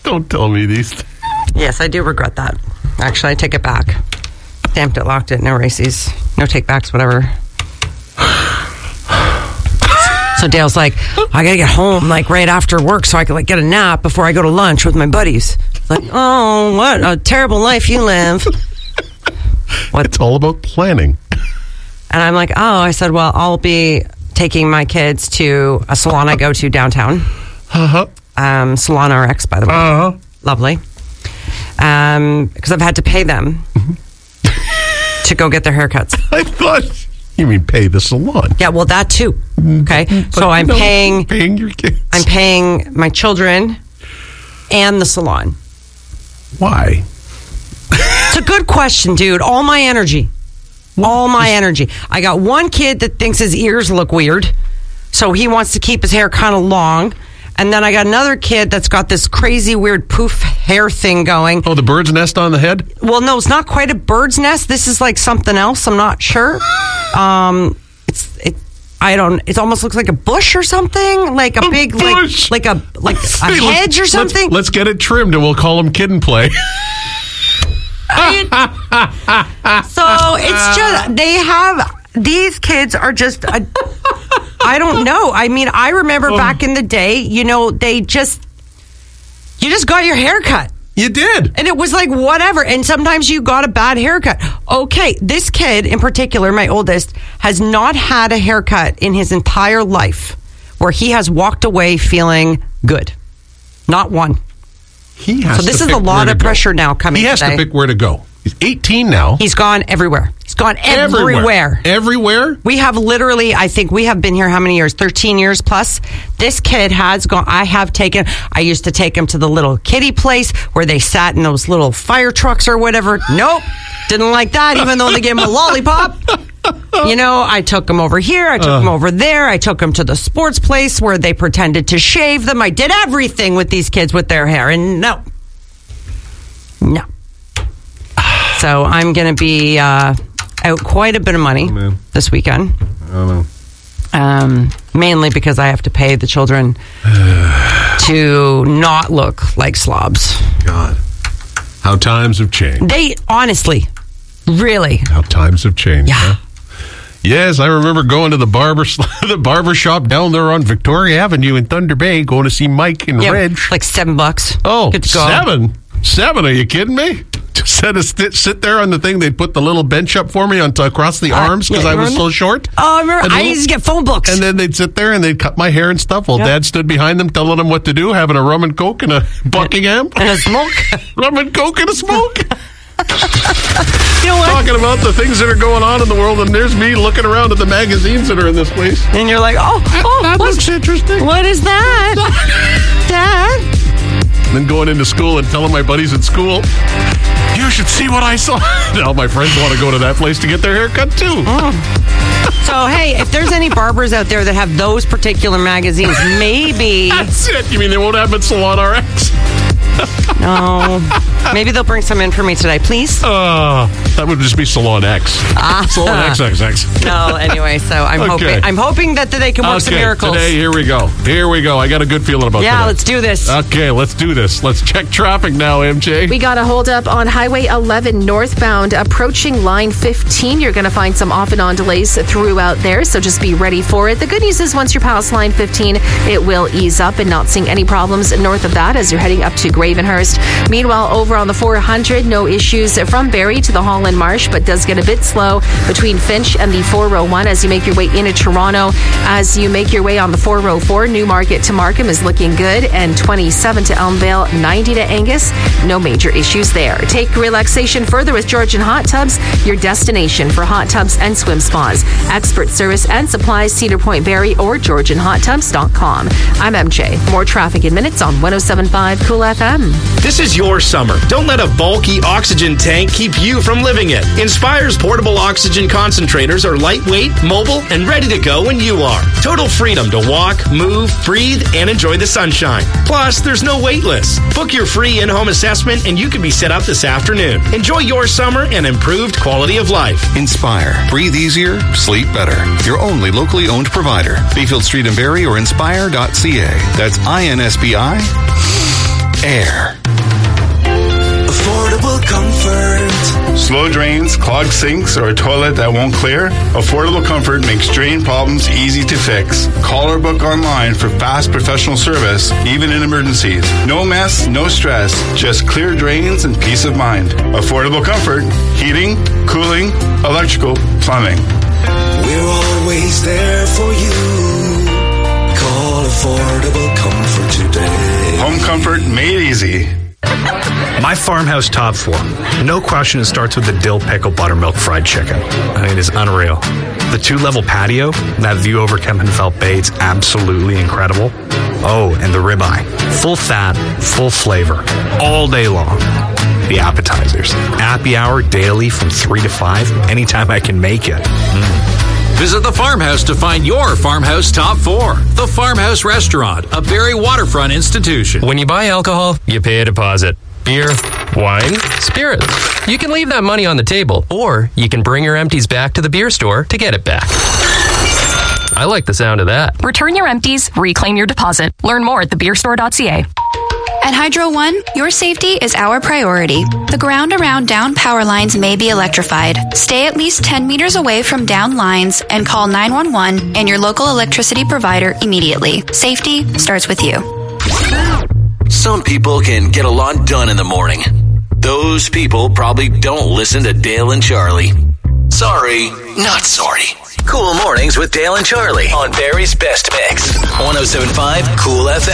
Don't tell me these things. Yes, I do regret that. Actually, I take it back. Stamped it, locked it, no races, no take-backs, whatever. So Dale's like, I gotta get home like right after work so I can like get a nap before I go to lunch with my buddies. Like, oh, what a terrible life you live. What? It's all about planning. And I'm like, oh, I said, well, I'll be taking my kids to a salon I go to downtown. Salon RX, by the way. Lovely. Because I've had to pay them to go get their haircuts. I thought you mean pay the salon. Yeah, well, that too. Okay, so I'm paying your kids. I'm paying my children and the salon. Why? It's a good question, dude. All my energy. I got one kid that thinks his ears look weird, so he wants to keep his hair kind of long. And then I got another kid that's got this crazy weird poof hair thing going. Oh, the bird's nest on the head? Well, no, it's not quite a bird's nest. This is like something else. I'm not sure. It almost looks like a bush or something, like a big bush. like a hedge or something. Let's get it trimmed and we'll call him Kid and Play. So it's just these kids are just. I don't know. I mean, I remember back in the day, you just got your hair cut. You did. And it was like, whatever. And sometimes you got a bad haircut. Okay, this kid in particular, my oldest, has not had a haircut in his entire life where he has walked away feeling good. Not one. So this is a lot of pressure now coming today. He has to pick where to go. He's 18 now. He's gone everywhere. He's gone everywhere. Everywhere? We have literally, I think we have been here how many years? 13 years plus. This kid has gone. I used to take him to the little kiddie place where they sat in those little fire trucks or whatever. Nope. Didn't like that, even though they gave him a lollipop. I took him over here. I took him over there. I took him to the sports place where they pretended to shave them. I did everything with these kids with their hair. And no. So I'm going to be out quite a bit of money this weekend. I don't know. Mainly because I have to pay the children to not look like slobs. God. How times have changed. They, honestly, really. How times have changed. Yeah. Huh? Yes, I remember going to the barber shop down there on Victoria Avenue in Thunder Bay, going to see Mike and Reg. Like $7. Oh, $7? $7? Are you kidding me? Just had to sit there on the thing. They'd put the little bench up for me across the arms because I was so short. Oh, I remember. I used to get phone books. And then they'd sit there and they'd cut my hair and stuff while Dad stood behind them telling them what to do, having a rum and coke and a Buckingham. And a smoke. Rum and coke and a smoke. You know what? Talking about the things that are going on in the world, and there's me looking around at the magazines that are in this place. And you're like, that looks interesting. What is that? Dad? And then going into school and telling my buddies at school, you should see what I saw. Now my friends want to go to that place to get their hair cut too. So, hey, if there's any barbers out there that have those particular magazines, maybe... That's it. You mean they won't have them at Salon RX? No. Maybe they'll bring some in for me today, please. That would just be Salon X. Salon XXX. No, anyway, so I'm hoping that they can work some miracles. Today, here we go. I got a good feeling about today. Let's do this. Okay, let's do this. Let's check traffic now, MJ. We got a holdup on Highway 11 northbound approaching line 15. You're going to find some off and on delays throughout there, so just be ready for it. The good news is once you're past line 15, it will ease up, and not seeing any problems north of that as you're heading up to Gravenhurst. Meanwhile, over on the 400, no issues from Barrie to the Holland Marsh, but does get a bit slow between Finch and the 401 as you make your way into Toronto. As you make your way on the 404, Newmarket to Markham is looking good, and 27 to Elmvale, 90 to Angus. No major issues there. Take relaxation further with Georgian Hot Tubs, your destination for hot tubs and swim spas. Expert service and supplies, Cedar Point, Barrie, or GeorgianHotTubs.com. I'm MJ. More traffic in minutes on 107.5 Cool FM. This is your summer. Don't let a bulky oxygen tank keep you from living it. Inspire's portable oxygen concentrators are lightweight, mobile, and ready to go when you are. Total freedom to walk, move, breathe, and enjoy the sunshine. Plus, there's no wait list. Book your free in-home assessment and you can be set up this afternoon. Enjoy your summer and improved quality of life. Inspire. Breathe easier, sleep better. Your only locally owned provider. Bayfield Street in Barrie or inspire.ca. That's INSBI. Air. Affordable comfort. Slow drains, clogged sinks, or a toilet that won't clear? Affordable Comfort makes drain problems easy to fix. Call or book online for fast professional service, even in emergencies. No mess, no stress, just clear drains and peace of mind. Affordable Comfort, heating, cooling, electrical, plumbing. We're always there for you. Call Affordable Comfort today. Home comfort made easy. My Farmhouse Top 4. No question, it starts with the dill pickle buttermilk fried chicken. I mean, it's unreal. The 2-level patio, that view over Kempenfelt Bay, it's absolutely incredible. Oh, and the ribeye. Full fat, full flavor, all day long. The appetizers. Happy hour daily from 3 to 5, anytime I can make it. Visit the Farmhouse to find your Farmhouse Top 4. The Farmhouse Restaurant, a Barrie waterfront institution. When you buy alcohol, you pay a deposit. Beer, wine, spirits. You can leave that money on the table, or you can bring your empties back to the beer store to get it back. I like the sound of that. Return your empties, reclaim your deposit. Learn more at thebeerstore.ca. At Hydro One, your safety is our priority. The ground around down power lines may be electrified. Stay at least 10 meters away from down lines and call 911 and your local electricity provider immediately. Safety starts with you. Some people can get a lot done in the morning. Those people probably don't listen to Dale and Charlie. Sorry, not sorry. Cool Mornings with Dale and Charlie on Barrie's Best Mix. 107.5 Cool FM.